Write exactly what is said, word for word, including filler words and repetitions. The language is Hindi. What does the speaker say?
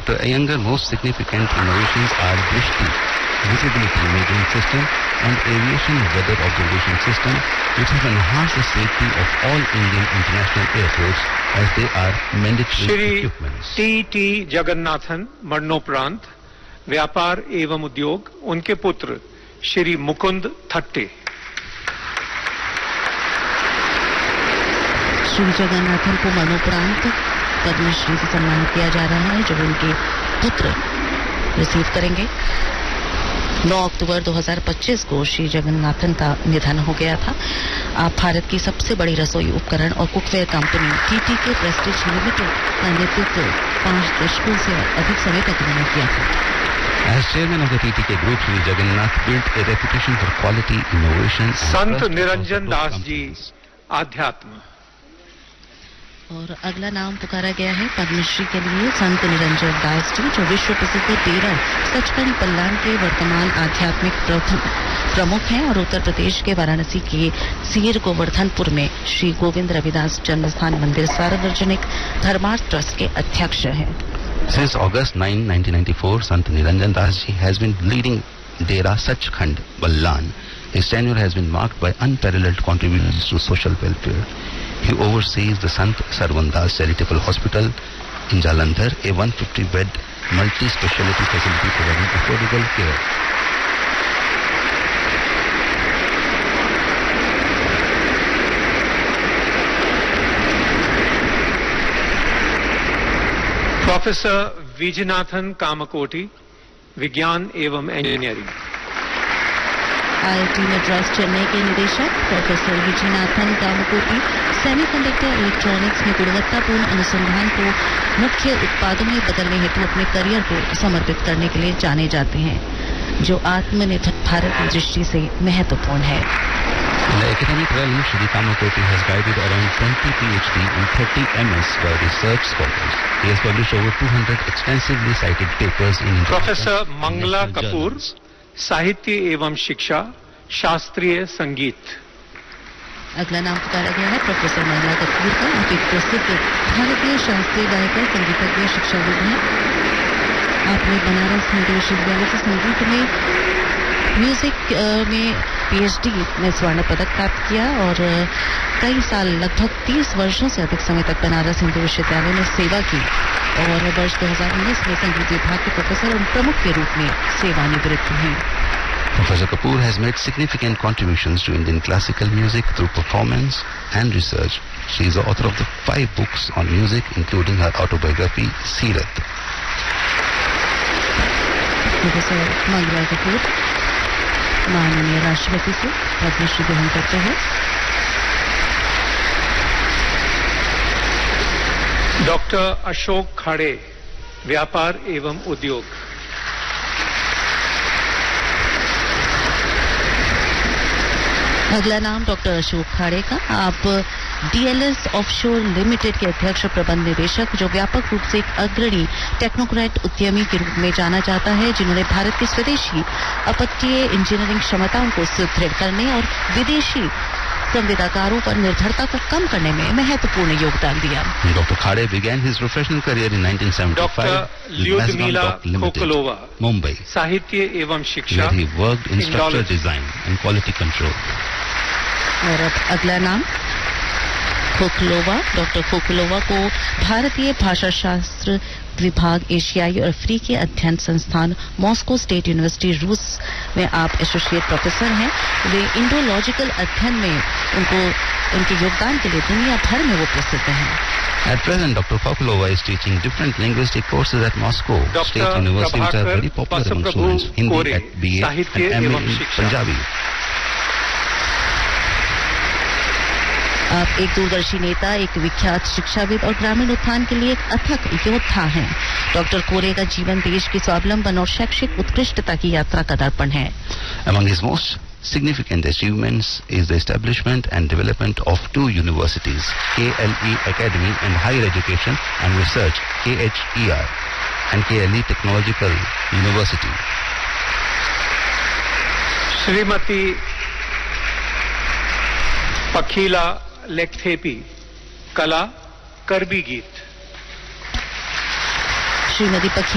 Doctor Iyengar, most significant innovations are Drishti, visibility measuring system, and aviation weather observation system, which have enhanced the safety of all Indian international airports as they are mandatory equipments. T T Jagannathan मरणोपरांत व्यापार एवं उद्योग, उनके पुत्र श्री मुकुंद थट्टे। श्री जगन्नाथन को मरणोपरांत पद्मश्री से सम्मानित किया जा रहा है, जो उनके पुत्र रिसीव करेंगे। नौ अक्टूबर दो हज़ार पच्चीस को श्री जगन्नाथन का निधन हो गया था। आप भारत की सबसे बड़ी रसोई उपकरण और कुकवेयर कंपनी टीटी के प्रेस्टीज लिमिटेड का नेतृत्व पांच दशकों से अधिक समय तक उन्होंने किया था। As chairman of the T T K group, Shri Jagannath built a reputation for quality, innovation, and संत निरंजन दास जी आध्यात्म। और अगला नाम पुकारा गया है पद्मश्री के लिए संत निरंजन दास जी, जो विश्व प्रसिद्ध डेरा सचखंड बल्लान के वर्तमान आध्यात्मिक प्रमुख हैं और उत्तर प्रदेश के वाराणसी के सीर गोवर्धनपुर में श्री गोविंद रविदास जन्मस्थान मंदिर सार्वजनिक धर्मार्थ ट्रस्ट के अध्यक्ष हैं। Since August ninth, nineteen ninety-four, Sant Niranjan Das Ji has been leading Dera Sachkhand Ballan. His tenure has been marked by unparalleled contributions to social welfare. He oversees the Sant Sarwan Das Charitable Hospital in Jalandhar, a one hundred fifty bed multi-speciality facility providing affordable care. Professor विजयनाथन Kamakoti, विज्ञान एवं इंजीनियरिंग। आईआईटी मद्रास चेन्नई के निदेशक प्रोफेसर विजयनाथन कामकोटी सेमीकंडक्टर इलेक्ट्रॉनिक्स में गुणवत्तापूर्ण अनुसंधान को मुख्य उत्पादों में बदलने हेतु अपने करियर को समर्पित करने के लिए जाने जाते हैं, जो आत्मनिर्भर भारत की दृष्टि से महत्वपूर्ण है। In the academic realm, Shri Kamakoti has guided around twenty PhD and thirty M S by research scholars. He has published over two hundred extensively cited papers in professor Mangla Kapoor, साहित्य एवं शिक्षा, शास्त्रीय संगीत। अगला नाम पुकारा गया है प्रोफेसर मंगला कपूर का। आप एक प्रसिद्ध भारतीय शास्त्रीय गायक, संगीतज्ञ, शिक्षाविद हैं। आपने बनारस हिंदू विश्वविद्यालय से संगीत में म्यूजिक में पीएचडी में स्वर्ण पदक प्राप्त किया और कई साल, लगभग तीस वर्षों से अधिक समय तक बनारस हिंदू विश्वविद्यालय में सेवा की और वर्ष दो हज़ार उन्नीस में संगीत विभाग के प्रोफेसर और प्रमुख के रूप में सेवानिवृत्त हैं। Professor Kapoor has made significant contributions to Indian classical music through performance and research. She is the author of the five books on music, including her autobiography, Seerat. Professor Mangla Kapoor माननीय राष्ट्रपति से पद्मश्री ग्रहण करते हैं। डॉक्टर अशोक खाड़े, व्यापार एवं उद्योग। अगला नाम डॉक्टर अशोक खाड़े का। आप डीएलएस ऑफशोर लिमिटेड के अध्यक्ष प्रबंध निदेशक, जो व्यापक रूप से एक अग्रणी टेक्नोक्रेट उद्यमी के रूप में जाना जाता है, जिन्होंने भारत की स्वदेशी अपतटीय इंजीनियरिंग क्षमताओं को सुदृढ़ करने और विदेशी संविदाकारों पर निर्भरता को कम करने में महत्वपूर्ण योगदान दिया। Doctor Khade began his professional career in nineteen seventy-five doctor Lyudmila खोकलोवा, Mumbai, साहित्य एवं शिक्षा, where he worked in structure design and quality control. और अब अगला नाम खोखलोवा। डॉक्टर खोखलोवा को भारतीय भाषा शास्त्र विभाग, एशियाई और अफ्रीकी अध्ययन संस्थान, मॉस्को स्टेट यूनिवर्सिटी रूस में आप एसोसिएट प्रोफेसर हैं। वे इंडोलॉजिकल अध्ययन में उनको उनके योगदान के लिए दुनिया भर में वो प्रसिद्ध हैं। At present, Doctor Khoklova is teaching different linguistic courses at Moscow State University, which are very popular among students. Hindi at B A and M A in Punjabi. आप एक दूरदर्शी नेता, एक विख्यात शिक्षाविद और ग्रामीण उत्थान के लिए एक अथक योद्धा हैं। डॉक्टर कोरे का जीवन देश की स्वावलंबन और शैक्षिक उत्कृष्टता की यात्रा का दर्पण है। Among his most significant achievements is the establishment and development of two universities, K L E Academy and Higher Education and Research, K H E R, and K L E Technological University. Shrimati पखीला लेक्थेपी, कला, करबी गीत। श्रीमती पखी